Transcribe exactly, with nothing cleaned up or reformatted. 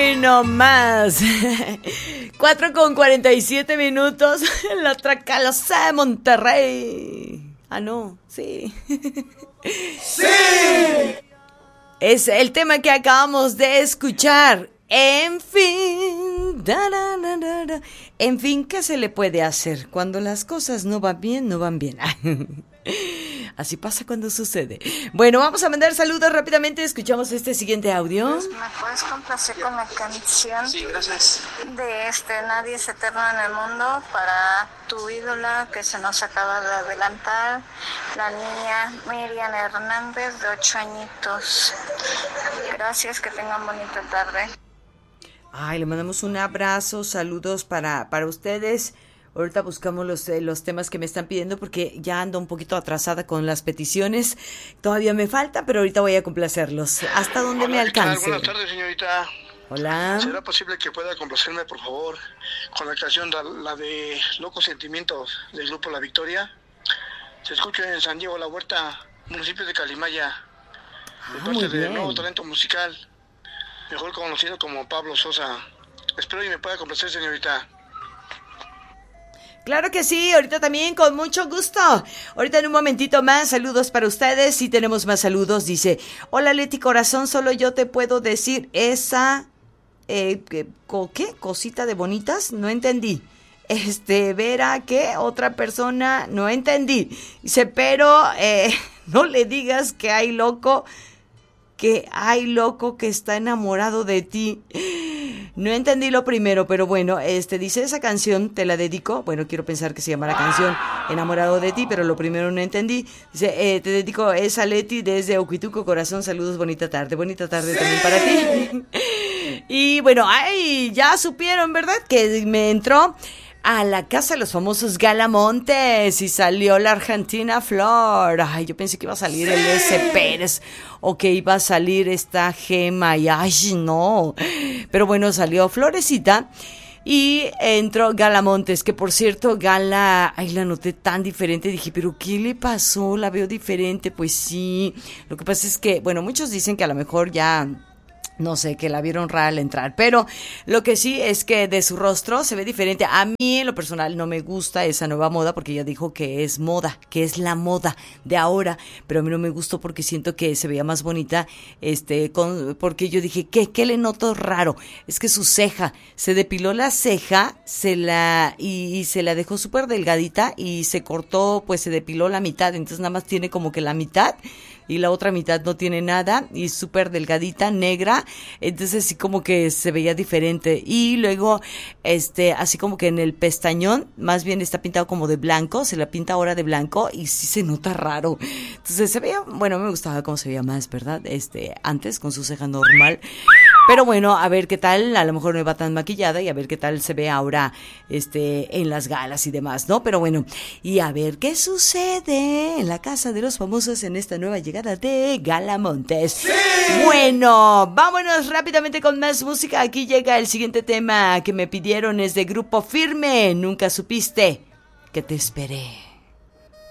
nomás. cuatro con cuarenta y siete minutos. La Tracalosa de Monterrey. Ah, no, sí. ¡Sí! Es el tema que acabamos de escuchar. En fin, da, da, da, da, da. En fin, ¿qué se le puede hacer? Cuando las cosas no van bien, no van bien. Así pasa cuando sucede. Bueno, vamos a mandar saludos rápidamente. Escuchamos este siguiente audio. ¿Me puedes complacer con la canción? Sí, gracias. De este Nadie es eterno en el mundo para tu ídola que se nos acaba de adelantar, la niña Miriam Hernández de ocho añitos. Gracias, que tengan bonita tarde. Ay, le mandamos un abrazo, saludos para, para ustedes. Ahorita buscamos los, eh, los temas que me están pidiendo porque ya ando un poquito atrasada con las peticiones. Todavía me falta, pero ahorita voy a complacerlos. ¿Hasta donde Hola, me alcance? Buenas tardes, señorita. Hola. ¿Será posible que pueda complacerme, por favor, con la canción, la, la de Locos Sentimientos del grupo La Victoria? Se escucha en San Diego La Huerta, municipio de Calimaya, de Ah, parte muy del bien. nuevo talento musical, mejor conocido como Pablo Sosa. Espero y me pueda complacer, señorita. Claro que sí, ahorita también con mucho gusto. Ahorita en un momentito más, saludos para ustedes. Sí tenemos más saludos, dice: hola Leti Corazón, solo yo te puedo decir esa... Eh, ¿qué, ¿Qué? ¿Cosita de bonitas? No entendí. Este, Vera, ¿qué? Otra persona, no entendí. Dice, pero eh, no le digas que hay loco, que hay loco que está enamorado de ti. No entendí lo primero, pero bueno, este dice, esa canción te la dedico. Bueno, quiero pensar que se llama la canción Enamorado de ti, pero lo primero no entendí. Dice, eh, te dedico esa Leti desde Oquituco, corazón, saludos, bonita tarde. Bonita tarde también para ti. Y bueno, ay, ya supieron, ¿verdad? Que me entró a la casa de los famosos Galamontes y salió la Argentina Flor. Ay, yo pensé que iba a salir el S. Pérez o que iba a salir esta Gema y ay, no. Pero bueno, salió Florecita y entró Galamontes, que por cierto, Gala, ay, la noté tan diferente. Dije, ¿pero qué le pasó? La veo diferente. Pues sí, lo que pasa es que, bueno, muchos dicen que a lo mejor ya... no sé, que la vieron rara al entrar, pero lo que sí es que de su rostro se ve diferente. A mí, en lo personal, no me gusta esa nueva moda porque ella dijo que es moda, que es la moda de ahora, pero a mí no me gustó porque siento que se veía más bonita, este, con, porque yo dije, ¿qué? ¿Qué le noto raro? Es que su ceja, se depiló la ceja, se la, y, y se la dejó súper delgadita y se cortó, pues se depiló la mitad, entonces nada más tiene como que la mitad, y la otra mitad no tiene nada, y súper delgadita, negra, entonces sí como que se veía diferente, y luego, este, así como que en el pestañón, más bien está pintado como de blanco, se la pinta ahora de blanco, y sí se nota raro, entonces se veía, bueno, me gustaba cómo se veía más, ¿verdad? Este, antes, con su ceja normal, pero bueno, a ver qué tal, a lo mejor no iba tan maquillada, y a ver qué tal se ve ahora, este, en las galas y demás, ¿no? Pero bueno, y a ver qué sucede en la casa de los famosos en esta nueva llegada de Galamontes. ¡Sí! Bueno, vámonos rápidamente con más música. Aquí llega el siguiente tema que me pidieron, es de Grupo Firme. Nunca supiste que te esperé.